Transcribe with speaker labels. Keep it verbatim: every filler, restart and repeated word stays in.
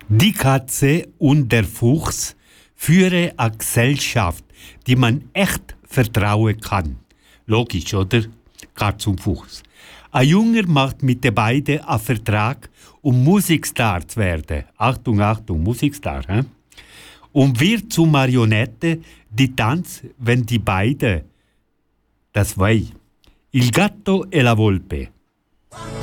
Speaker 1: Die Katze und der Fuchs führen eine Gesellschaft, die man echt vertrauen kann. Logisch, oder? Katze und Fuchs. Ein Junger macht mit den beiden einen Vertrag, um Musikstar zu werden. Achtung, Achtung, Musikstar. He? Und wird zu Marionette, die tanzt, wenn die beiden das wollen. Il gatto e la volpe.